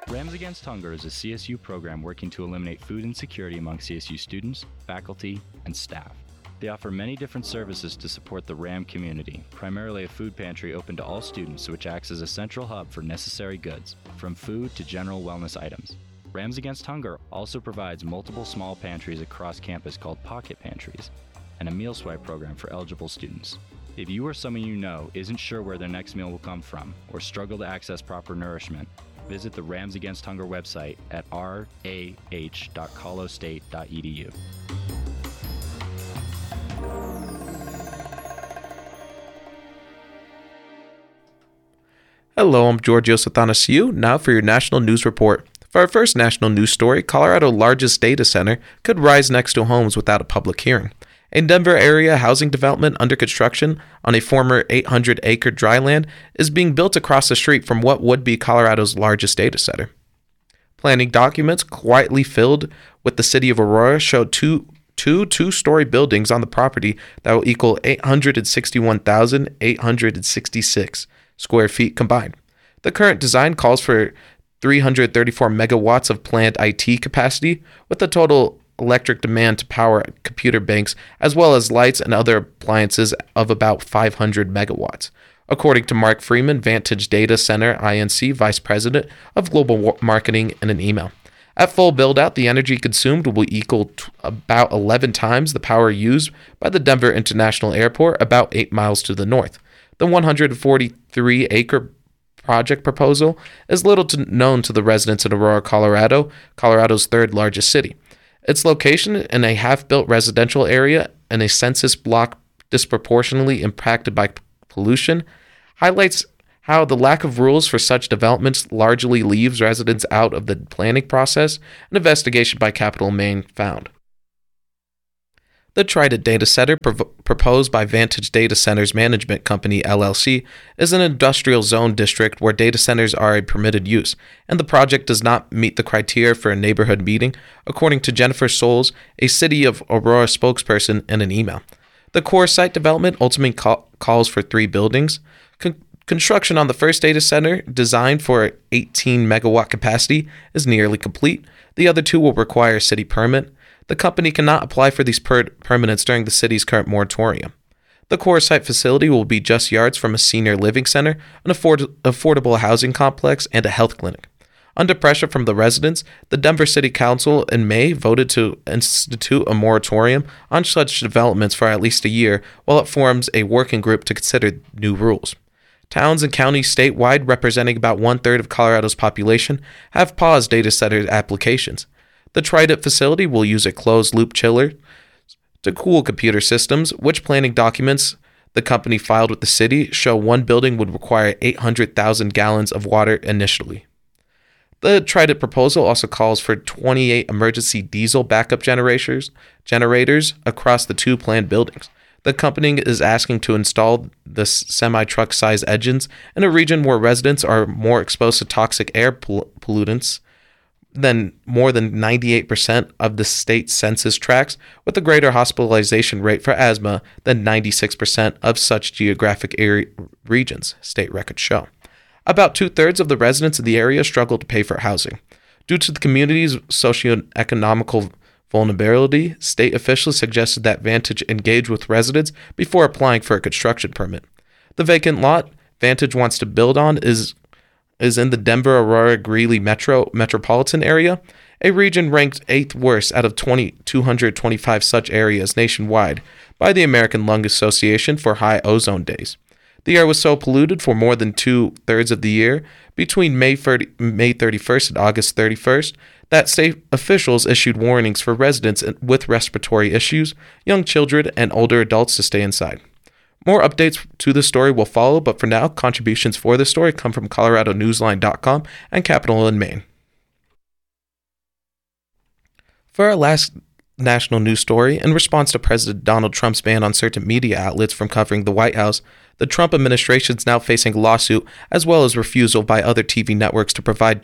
Rams Against Hunger is a CSU program working to eliminate food insecurity among CSU students, faculty, and staff. They offer many different services to support the RAM community, primarily a food pantry open to all students which acts as a central hub for necessary goods, from food to general wellness items. Rams Against Hunger also provides multiple small pantries across campus called pocket pantries, and a meal swipe program for eligible students. If you or someone you know isn't sure where their next meal will come from or struggle to access proper nourishment, visit the Rams Against Hunger website at rah.colostate.edu. Hello, I'm Georgios Athanasiou, now for your national news report. For our first national news story, Colorado's largest data center could rise next to homes without a public hearing. A Denver area housing development under construction on a former 800-acre dryland is being built across the street from what would be Colorado's largest data center. Planning documents quietly filled with the city of Aurora show two-story buildings on the property that will equal 861,866 square feet combined. The current design calls for 334 megawatts of planned IT capacity, with a total electric demand to power computer banks as well as lights and other appliances of about 500 megawatts. According to Mark Freeman, Vantage Data Center Inc. Vice President of Global Marketing, in an email. At full build-out, the energy consumed will equal about 11 times the power used by the Denver International Airport about 8 miles to the north. The 143-acre project proposal is little known to the residents in Aurora, Colorado, Colorado's third largest city. Its location in a half-built residential area in a census block disproportionately impacted by pollution highlights how the lack of rules for such developments largely leaves residents out of the planning process, an investigation by Capital Maine found. The Trident Data Center, proposed by Vantage Data Centers Management Company, LLC, is an industrial zone district where data centers are a permitted use, and the project does not meet the criteria for a neighborhood meeting, according to Jennifer Souls, a City of Aurora spokesperson, in an email. The core site development ultimately calls for 3 buildings. Construction on the first data center, designed for 18 megawatt capacity, is nearly complete. The other 2 will require a city permit. The company cannot apply for these permits during the city's current moratorium. The core site facility will be just yards from a senior living center, an affordable housing complex, and a health clinic. Under pressure from the residents, the Denver City Council in May voted to institute a moratorium on such developments for at least a year while it forms a working group to consider new rules. Towns and counties statewide, representing about 1/3 of Colorado's population, have paused data center applications. The Trident facility will use a closed-loop chiller to cool computer systems, which planning documents the company filed with the city show one building would require 800,000 gallons of water initially. The Trident proposal also calls for 28 emergency diesel backup generators across the 2 planned buildings. The company is asking to install the semi-truck size engines in a region where residents are more exposed to toxic air pollutants than more than 98% of the state census tracts, with a greater hospitalization rate for asthma than 96% of such geographic area regions, state records show. About 2/3 of the residents in the area struggle to pay for housing. Due to the community's socioeconomic vulnerability, state officials suggested that Vantage engage with residents before applying for a construction permit. The vacant lot Vantage wants to build on is in the Denver, Aurora, Greeley metropolitan area, a region ranked 8th worst out of 225 such areas nationwide by the American Lung Association for high ozone days. The air was so polluted for more than 2/3 of the year, between May 31st and August 31st, that state officials issued warnings for residents with respiratory issues, young children, and older adults to stay inside. More updates to the story will follow, but for now, contributions for the story come from ColoradoNewsline.com and Capital in Maine. For our last national news story, in response to President Donald Trump's ban on certain media outlets from covering the White House, the Trump administration is now facing a lawsuit as well as refusal by other TV networks to provide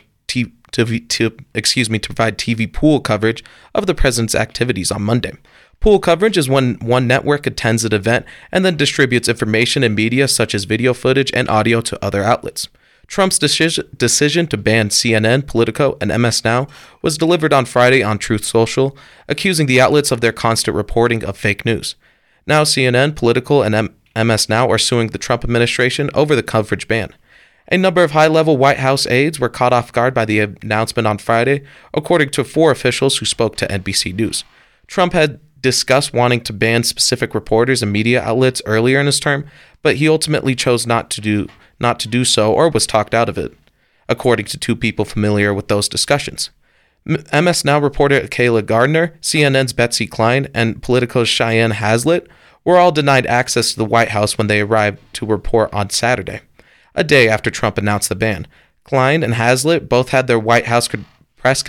TV pool coverage of the president's activities on Monday. Pool coverage is when one network attends an event and then distributes information and media such as video footage and audio to other outlets. Trump's decision to ban CNN, Politico, and MS Now was delivered on Friday on Truth Social, accusing the outlets of their constant reporting of fake news. Now CNN, Politico, and MS Now are suing the Trump administration over the coverage ban. A number of high-level White House aides were caught off guard by the announcement on Friday, according to 4 officials who spoke to NBC News. Trump had discussed wanting to ban specific reporters and media outlets earlier in his term, but he ultimately chose not to do so or was talked out of it, according to 2 people familiar with those discussions. MS Now reporter Kayla Gardner, CNN's Betsy Klein, and Politico's Cheyenne Hazlitt were all denied access to the White House when they arrived to report on Saturday, a day after Trump announced the ban. Klein and Hazlitt both had their White House press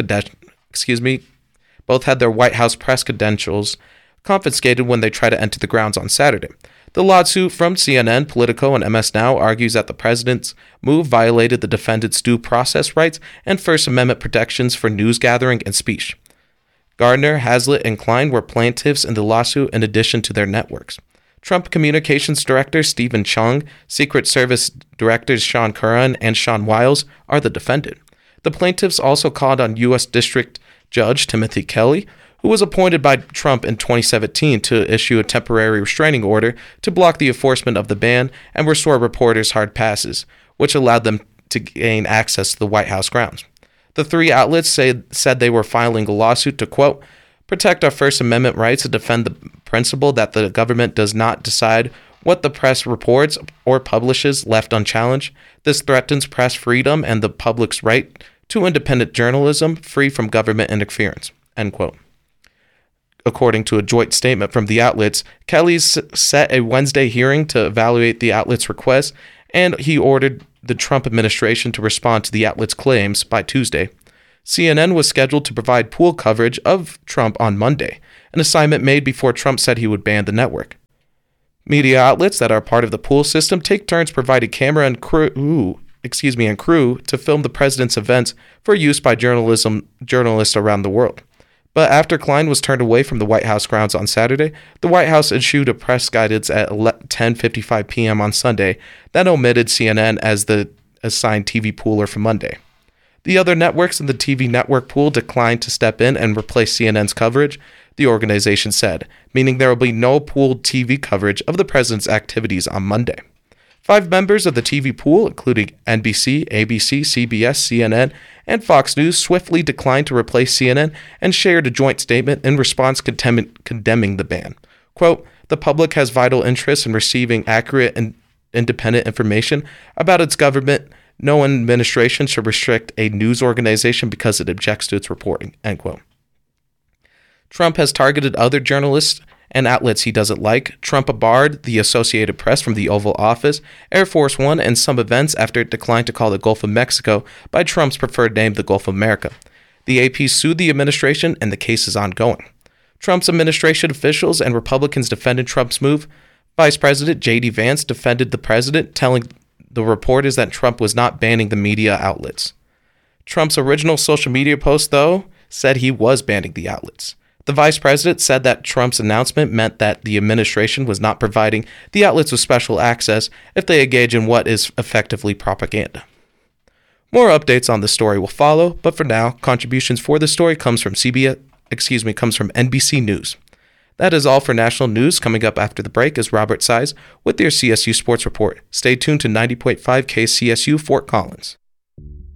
credentials confiscated when they tried to enter the grounds on Saturday. The lawsuit from CNN, Politico, and MS Now argues that the president's move violated the defendant's due process rights and First Amendment protections for news gathering and speech. Gardner, Hazlitt, and Klein were plaintiffs in the lawsuit in addition to their networks. Trump Communications Director Stephen Chung, Secret Service Directors Sean Curran and Sean Wiles are the defendant. The plaintiffs also called on U.S. District Judge Timothy Kelly, who was appointed by Trump in 2017 to issue a temporary restraining order to block the enforcement of the ban and restore reporters' hard passes, which allowed them to gain access to the White House grounds. The 3 outlets said they were filing a lawsuit to, quote, protect our First Amendment rights and defend the principle that the government does not decide what the press reports or publishes left unchallenged. This threatens press freedom and the public's right to independent journalism free from government interference, end quote. According to a joint statement from the outlets, Kelly's set a Wednesday hearing to evaluate the outlets' request, and he ordered the Trump administration to respond to the outlets' claims by Tuesday. CNN was scheduled to provide pool coverage of Trump on Monday, an assignment made before Trump said he would ban the network. Media outlets that are part of the pool system take turns providing camera and crew to film the president's events for use by journalists around the world. But after Klein was turned away from the White House grounds on Saturday, the White House issued a press guidance at 10:55 p.m. on Sunday that omitted CNN as the assigned TV pooler for Monday. The other networks in the TV network pool declined to step in and replace CNN's coverage, the organization said, meaning there will be no pooled TV coverage of the president's activities on Monday. 5 members of the TV pool, including NBC, ABC, CBS, CNN, and Fox News, swiftly declined to replace CNN and shared a joint statement in response condemning the ban. Quote, the public has vital interest in receiving accurate and independent information about its government. No administration should restrict a news organization because it objects to its reporting, end quote. Trump has targeted other journalists and outlets he doesn't like. Trump barred the Associated Press from the Oval Office, Air Force One, and some events after it declined to call the Gulf of Mexico by Trump's preferred name, the Gulf of America. The AP sued the administration, and the case is ongoing. Trump's administration officials and Republicans defended Trump's move. Vice President J.D. Vance defended the president, telling the reporters that Trump was not banning the media outlets. Trump's original social media post, though, said he was banning the outlets. The vice president said that Trump's announcement meant that the administration was not providing the outlets with special access if they engage in what is effectively propaganda. More updates on the story will follow, but for now, contributions for the story comes from NBC News. That is all for national news. Coming up after the break is Robert Size with your CSU Sports Report. Stay tuned to 90.5 KCSU Fort Collins.